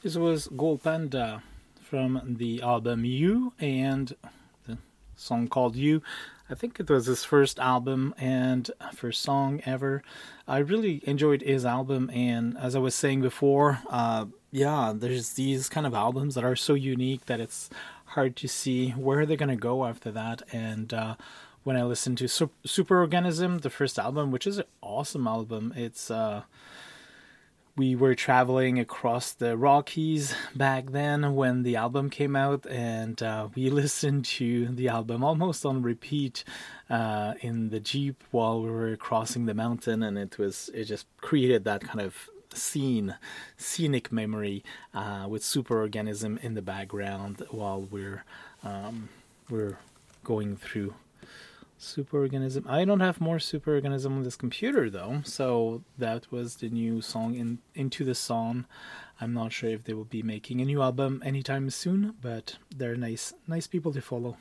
This was Gold Panda from the album You and the song called You. I think it was his first album and first song ever. I really enjoyed his album, and as I was saying before, yeah, there's these kind of albums that are so unique that it's hard to see where they're gonna go after that. And when I listened to Superorganism, the first album, which is an awesome album, it's we were traveling across the Rockies back then when the album came out, and we listened to the album almost on repeat in the Jeep while we were crossing the mountain, and it just created that kind of scenic memory with Superorganism in the background while we're going through Superorganism. I don't have more Superorganism on this computer though, so that was the new song Into the Song. I'm not sure if they will be making a new album anytime soon, but they're nice people to follow.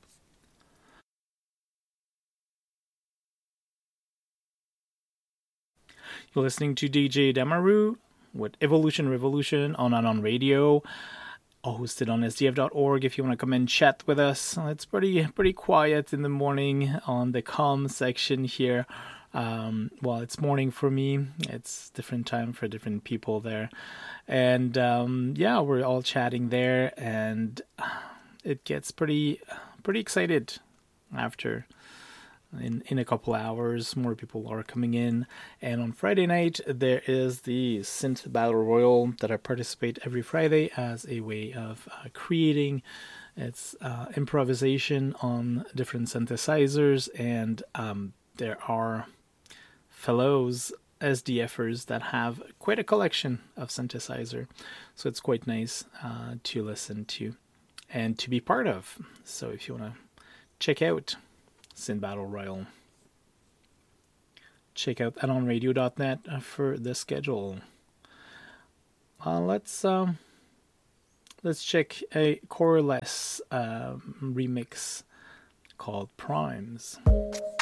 You're listening to DJ Demaru with Evolution Revolution on Anon Radio, hosted on sdf.org. If you want to come and chat with us, it's pretty quiet in the morning on the calm section here. Well, it's morning for me. It's different time for different people there, and yeah, we're all chatting there, and it gets pretty excited after. In a couple hours, more people are coming in. And on Friday night, there is the Synth Battle Royal that I participate every Friday as a way of creating its improvisation on different synthesizers. And there are fellows, SDFers, that have quite a collection of synthesizer. So it's quite nice to listen to and to be part of. So if you want to check out Synth Battle Royal, check out anonradio.net for the schedule. Let's check a Coreless remix called Primes.